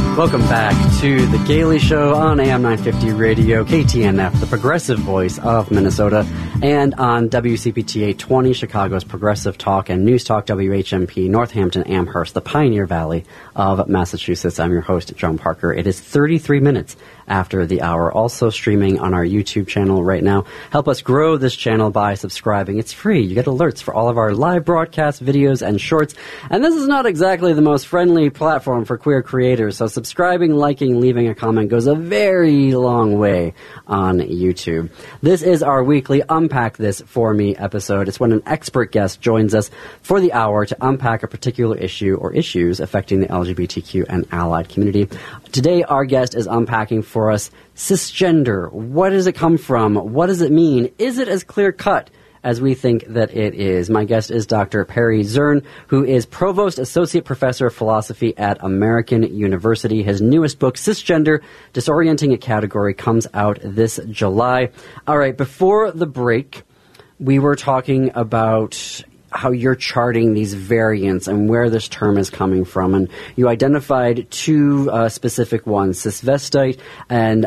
Welcome back to The Gailey Show on AM 950 Radio, KTNF, the progressive voice of Minnesota, and on WCPT 820, Chicago's progressive talk and news talk, WHMP, Northampton, Amherst, the Pioneer Valley of Massachusetts. I'm your host, Joan Parker. It is 33 minutes after the hour, also streaming on our YouTube channel right now. Help us grow this channel by subscribing. It's free. You get alerts for all of our live broadcasts, videos, and shorts. And this is not exactly the most friendly platform for queer creators, so subscribing, liking, leaving a comment goes a very long way on YouTube. This is our weekly Unpack This For Me episode. It's when an expert guest joins us for the hour to unpack a particular issue or issues affecting the LGBTQ and allied community. Today, our guest is unpacking for us cisgender. What does it come from? What does it mean? Is it as clear-cut as we think that it is? My guest is Dr. Perry Zurn, who is Provost Associate Professor of Philosophy at American University. His newest book, Cisgender, Disorienting a Category, comes out this July. All right, before the break, we were talking about how you're charting these variants and where this term is coming from. And you identified two specific ones, cisvestite and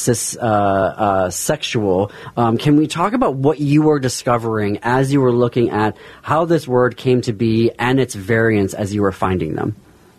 cissexual. Can we talk about what you were discovering as you were looking at how this word came to be and its variants as you were finding them?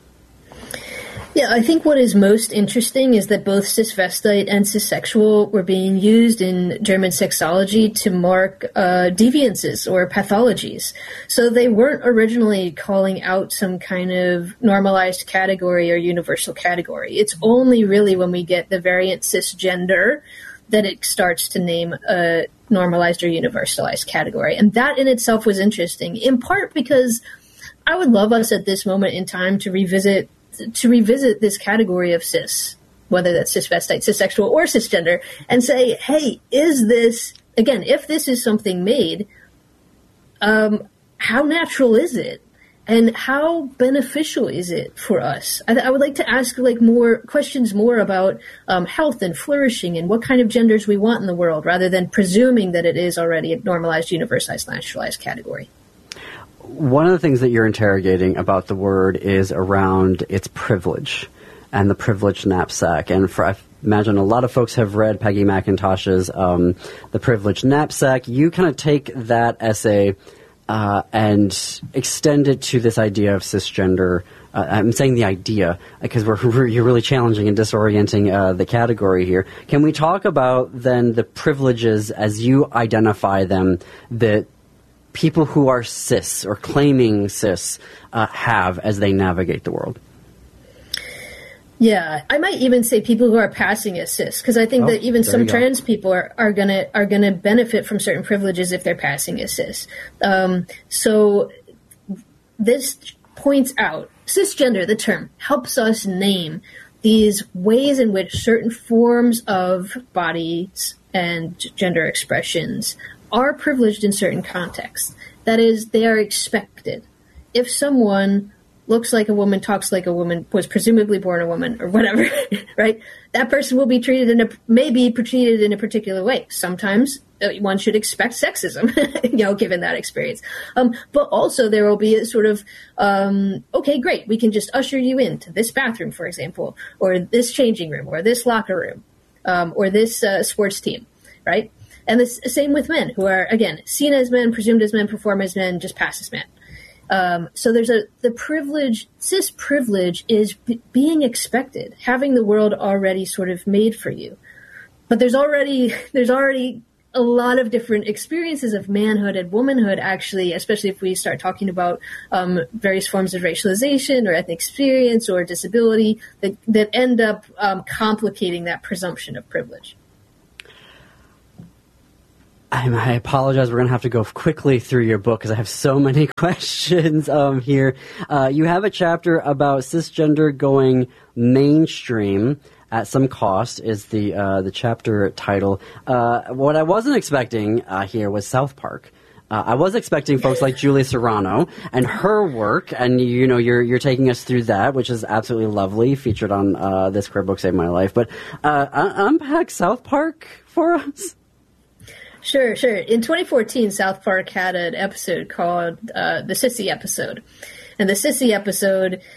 Yeah, I think what is most interesting is that both cisvestite and cissexual were being used in German sexology to mark deviances or pathologies. So they weren't originally calling out some kind of normalized category or universal category. It's only really when we get the variant cisgender that it starts to name a normalized or universalized category. And that in itself was interesting, in part because I would love us at this moment in time to revisit this category of cis, whether that's cisvestite, cissexual, or cisgender, and say, hey, is this, again, if this is something made, how natural is it? And how beneficial is it for us? I would like to ask more questions about health and flourishing and what kind of genders we want in the world, rather than presuming that it is already a normalized, universalized, naturalized category. One of the things that you're interrogating about the word is around its privilege and the privileged knapsack. And I imagine a lot of folks have read Peggy McIntosh's The Privileged Knapsack. You kind of take that essay and extend it to this idea of cisgender. I'm saying the idea because you're really challenging and disorienting the category here. Can we talk about then the privileges as you identify them that people who are cis or claiming cis have as they navigate the world? Yeah, I might even say people who are passing as cis, because I think that even some trans people are gonna benefit from certain privileges if they're passing as cis. So this points out cisgender, the term, helps us name these ways in which certain forms of bodies and gender expressions are privileged in certain contexts. That is, they are expected. If someone looks like a woman, talks like a woman, was presumably born a woman, or whatever, right? That person will be may be treated in a particular way. Sometimes one should expect sexism, given that experience. But also there will be a sort of, okay, great, we can just usher you into this bathroom, for example, or this changing room, or this locker room, or this sports team, right? And the same with men, who are, again, seen as men, presumed as men, perform as men, just pass as men. So there's the privilege, cis privilege is being expected, having the world already sort of made for you. But there's already a lot of different experiences of manhood and womanhood, actually, especially if we start talking about various forms of racialization or ethnic experience or disability that end up complicating that presumption of privilege. I apologize. We're going to have to go quickly through your book because I have so many questions here. You have a chapter about cisgender going mainstream at some cost is the chapter title. What I wasn't expecting here was South Park. I was expecting folks like Julia Serano and her work, and you're taking us through that, which is absolutely lovely, featured on This Queer Book Saved My Life. But unpack South Park for us. Sure. In 2014, South Park had an episode called the Sissy episode. And the Sissy episode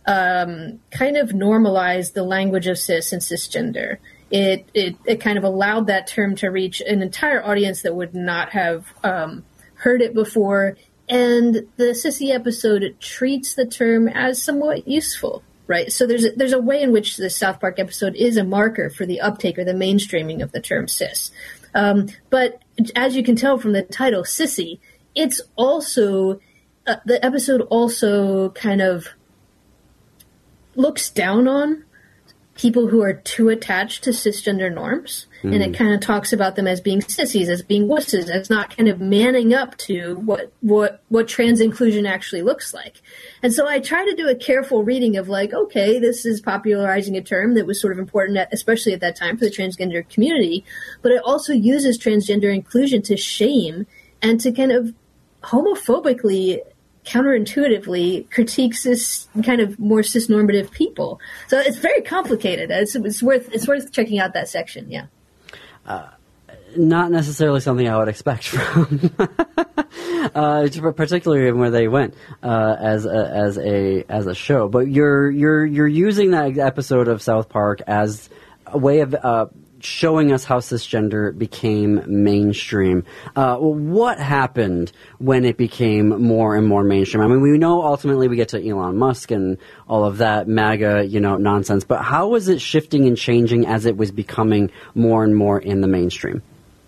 kind of normalized the language of cis and cisgender. It kind of allowed that term to reach an entire audience that would not have heard it before. And the Sissy episode treats the term as somewhat useful, right? So there's a way in which the South Park episode is a marker for the uptake or the mainstreaming of the term cis. But as you can tell from the title, Sissy, it's also, the episode also kind of looks down on people who are too attached to cisgender norms. Mm. And it kind of talks about them as being sissies, as being wusses, as not kind of manning up to what trans inclusion actually looks like. And so I try to do a careful reading of like, okay, this is popularizing a term that was sort of important, especially at that time, for the transgender community, but it also uses transgender inclusion to shame and to kind of homophobically, counterintuitively critique cis kind of more cisnormative people. So it's very complicated. It's worth checking out that section. Yeah. Not necessarily something I would expect from, particularly where they went as a show. But you're using that episode of South Park as a way of showing us how cisgender became mainstream. What happened when it became more and more mainstream? I mean, we know ultimately we get to Elon Musk and all of that MAGA, nonsense, but how was it shifting and changing as it was becoming more and more in the mainstream?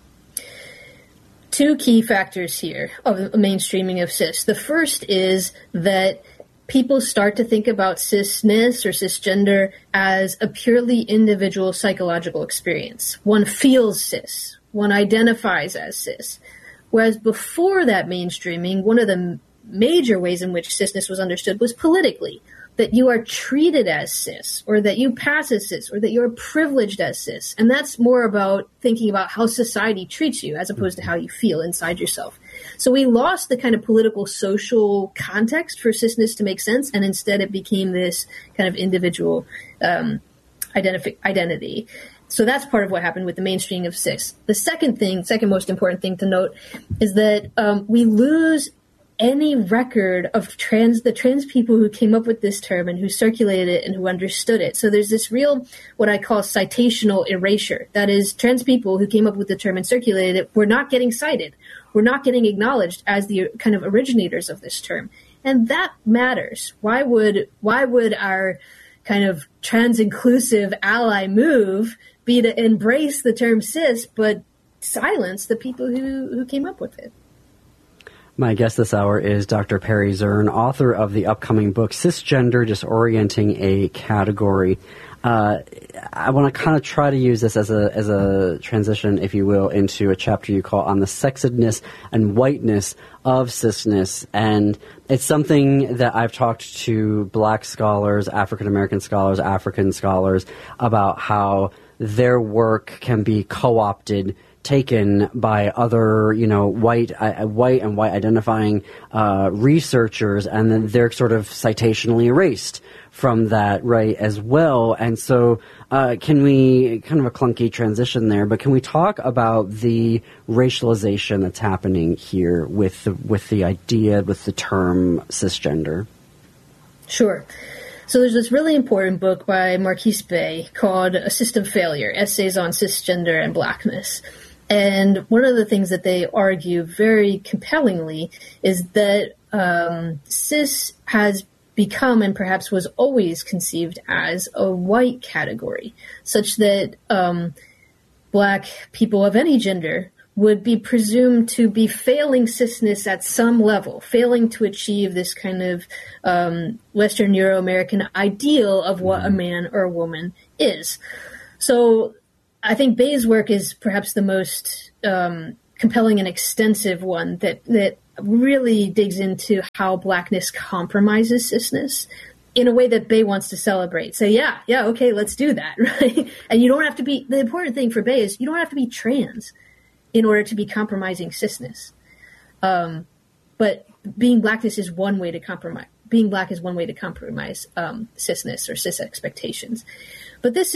Two key factors here of the mainstreaming of cis. The first is that people start to think about cisness or cisgender as a purely individual psychological experience. One feels cis. One identifies as cis. Whereas before that mainstreaming, one of the major ways in which cisness was understood was politically. That you are treated as cis, or that you pass as cis, or that you're privileged as cis. And that's more about thinking about how society treats you as opposed to how you feel inside yourself. So we lost the kind of political, social context for cisness to make sense, and instead it became this kind of individual identity. So that's part of what happened with the mainstreaming of cis. The second most important thing to note is that we lose any record of the trans people who came up with this term and who circulated it and who understood it. So there's this real, what I call citational erasure. That is, trans people who came up with the term and circulated it were not getting cited. We're not getting acknowledged as the kind of originators of this term. And that matters. Why would our kind of trans-inclusive ally move be to embrace the term cis, but silence the people who came up with it? My guest this hour is Dr. Perry Zurn, author of the upcoming book, Cisgender, Disorienting a Category. I want to kind of try to use this as a transition, if you will, into a chapter you call On the Sexedness and Whiteness of Cisness. And it's something that I've talked to Black scholars, African-American scholars, African scholars about how their work can be co-opted, taken by other, white and white identifying researchers, and then they're sort of citationally erased from that, right, as well. And so can we, kind of a clunky transition there, but can we talk about the racialization that's happening here with the idea, with the term cisgender? Sure. So there's this really important book by Marquise Bey called A System Failure, Essays on Cisgender and Blackness. And one of the things that they argue very compellingly is that cis has become, and perhaps was always conceived as, a white category, such that Black people of any gender would be presumed to be failing cisness at some level, failing to achieve this kind of Western Euro-American ideal of what a man or a woman is. So I think Bey's work is perhaps the most compelling and extensive one that really digs into how Blackness compromises cisness in a way that Bey wants to celebrate. So yeah, okay, let's do that, right? And you don't have to be, the important thing for Bey is you don't have to be trans in order to be compromising cisness. But being Blackness is one way to compromise. Being Black is one way to compromise cisness or cis expectations. But this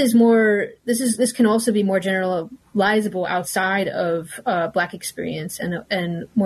can also be more generalizable outside of Black experience and more